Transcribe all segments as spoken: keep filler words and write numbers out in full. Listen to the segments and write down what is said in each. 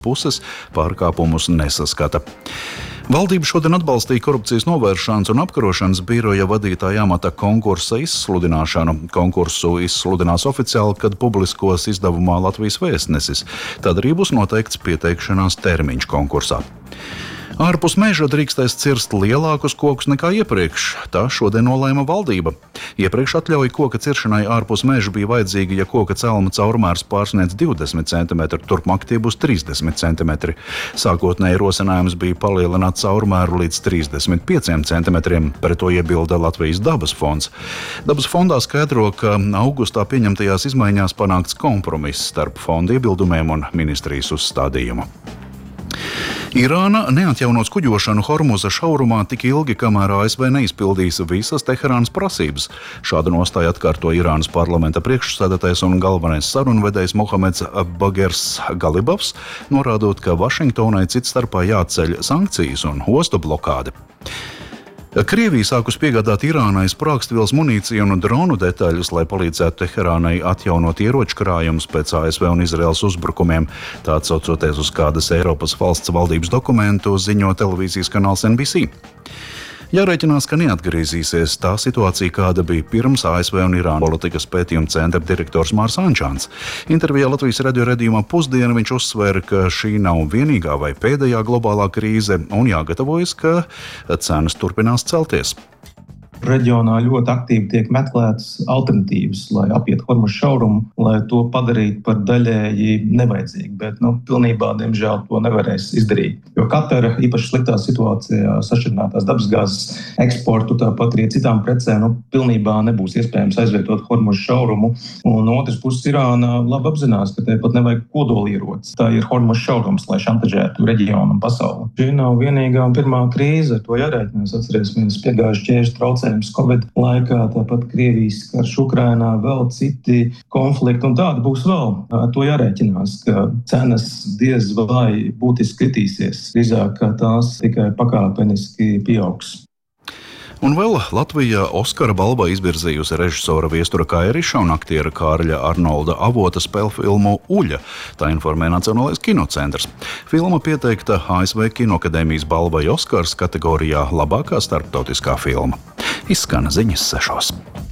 puses pārkāpumus nesaskata. Valdība šodien atbalstīja korupcijas novēršanas un apkarošanas biroja vadītāja amata konkursa izsludināšanu. Konkursu izsludinās oficiāli, kad publiskos izdevumā Latvijas Vēstnesis. Tad arī būs noteikts pieteikšanās termiņš konkursā. Ārpus meža drīkstēs cirst lielākus kokus nekā iepriekš. Tā šodien nolēma valdība. Iepriekš atļauja koka ciršanai ārpus meža bija vajadzīga, ja koka celma caurmērs pārsniedz divdesmit centimetri, turpmāk tie būs trīsdesmit centimetri. Sākotnēji rosinājums bija palielināt caurmēru līdz trīsdesmit pieciem centimetriem, pret to iebilda Latvijas dabas fonds. Dabas fondā skaidro, ka augustā pieņemtajās izmaiņās panākts kompromiss starp fonda iebildumiem un ministrijas uzstādījumu. Irāna neatjaunos kuģošanu Hormuza šaurumā tik ilgi, kamēr A S V neizpildīs visas Teherānas prasības. Šādu nostāju atkārto Irānas parlamenta priekšsēdētājs un galvenais sarunvedējs Mohameds Bagers Galibavs, norādot, ka Vašingtonai cits starpā jāceļ sankcijas un ostu blokāde. Krievija sākus piegādāt Irānai sprāgstvielas munīciju un dronu detaļas, lai palīdzētu Teherānai atjaunot ieroču krājumus pēc A S V un Izraēlas uzbrukumiem. Tā atsaucoties uz kādas Eiropas valsts valdības dokumentu, ziņo televīzijas kanāls N B C. Jārēķinās, ka neatgriezīsies tā situācija, kāda bija pirms A S V un Irānas politikas pētījuma centra direktors Mārs Ančāns. Intervijā Latvijas radio redzījumā Pusdiena viņš uzsvēra, ka šī nav vienīgā vai pēdējā globālā krīze un jāgatavojas, ka cenas turpinās celties. Reģionā ļoti aktīvi tiek meklētas alternatīvas, lai apietu Hormuza šaurumu, lai to padarītu par daļēji nevajadzīgu, bet nu, pilnībā, diemžēl, to nevarēs izdarīt. Jo Katara īpaši sliktā situācijā sašķidrinātās dabasgāzes eksportu, tāpat arī citām precēm, nu, pilnībā nebūs iespējams aizvietot Hormuza šaurumu. Un otrs puses Irāna labi apzinās, ka te pat nevajag kodolieroci. Tā ir Hormuza šaurums, lai šantažētu reģionu un pasauli. Šī nav vienīgā un pirmā krīze, ar to jārēķinās. Atcerēsimies piegājuši ķēžu traucē Covid laikā, tāpat Krievijas karš Ukrainā, vēl citi konflikti, un tādi būs vēl. To jārēķinās, ka cenas diez vai būtiski kritīsies, drīzāk, ka tās tikai pakāpeniski pieaugs. Un vēl Latvija Oskara balvā izvirzījusi režisora Viestura Kairiša un aktiera Kārļa Arnolda Avota spēlfilmu Uļa, tā informē Nacionālais kinocentrs. Filma pieteikta A S V Kinoakadēmijas balvai Oskars kategorijā labākā starptautiskā filma. Izskan ziņas sešos.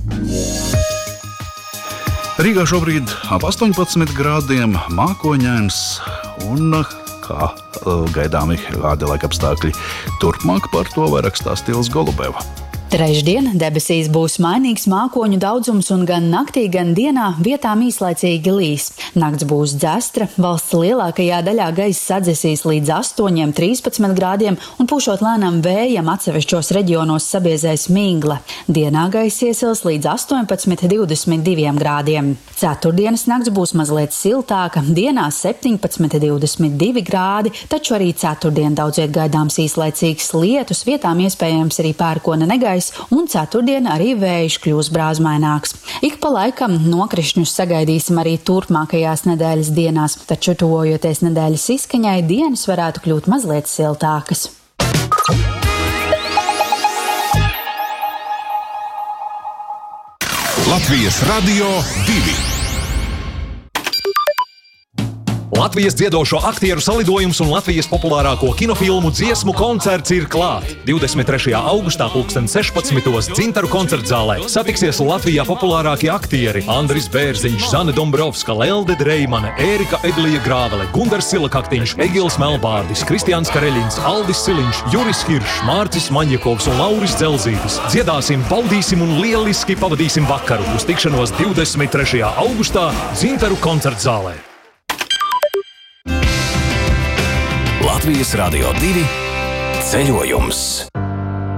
Rīgā šobrīd ap astoņpadsmit grādiem, mākoņains un kā gaidāmi kādi laikapstākļi. Turpmāk par to var rakstās Tils Golubeva. Trešdien debesīs būs mainīgs mākoņu daudzums un gan naktī, gan dienā vietām īslaicīgi līs. Nakts būs dzestra, valsts lielākajā daļā gaiss sadzesīs līdz astoņiem, trīspadsmit grādiem un pūšot lēnam vējam atsevišķos reģionos sabiezēs migla. Dienā gaiss iesils līdz astoņpadsmit, divdesmit diviem grādiem. Ceturtdienas nakts būs mazliet siltāka, dienā septiņpadsmit, divdesmit divi grādi, taču arī ceturtdien daudziet gaidāms īslaicīgs lietus, vietām iespējams arī pērkona negaiss, un ceturtdien arī vējš kļūs brāzmaināks. Ik pa laikam nokrišņus sagaidīsim arī turpmākajās nedēļas dienās, taču tuvojoties nedēļas izskaņai, dienas varētu kļūt mazliet siltākas. Latvijas Radio divi. Latvijas dziedošo aktieru salidojums un Latvijas populārāko kinofilmu dziesmu koncerts ir klāt. divdesmit trešajā augustā pulksten sešpadsmitos Dzintaru koncertzālē satiksies Latvijā populārākie aktieri Andris Bērziņš, Zane Dombrovska, Lelde Dreimane, Ērika Edlija Grāvele, Gundars Silakaktiņš, Egils Melbārdis, Kristiāns Kareļins, Aldis Siliņš, Juris Hiršs, Mārcis Maņjakovs un Lauris Dzelzītis. Dziedāsim, baudīsim un lieliski pavadīsim vakaru. Uz tikšanos divdesmit trešajā augustā Dzintaru koncertzālē. Latvijas Radio divi ceļojums.